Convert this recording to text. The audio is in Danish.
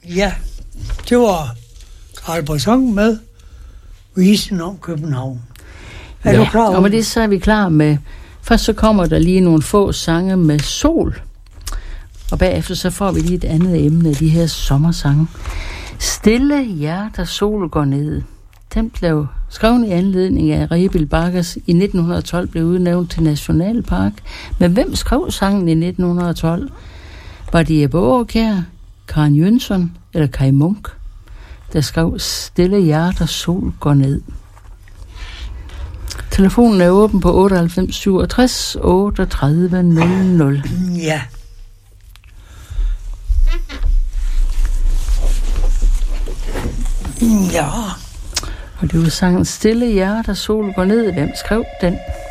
Ja, det var Carl Brisson med Visen om København. Er du klar over? Og med det så er vi klar med... Først så kommer der lige nogle få sange med sol. Og bagefter så får vi lige et andet emne af de her sommersange. Stille hjerter, sol går ned. Den blev skrevet i anledning af Rebild Bakkers i 1912 blev udnævnt til Nationalpark. Men hvem skrev sangen i 1912? Var det Jeppe Aakjær, Karen Jønsson eller Kai Munk, der skrev Stille hjerter, sol går ned? Telefonen er åben på 98 67 38 00. Ja. Ja. Og det var sangen Stille hjerter, sol går ned. Hvem skrev den?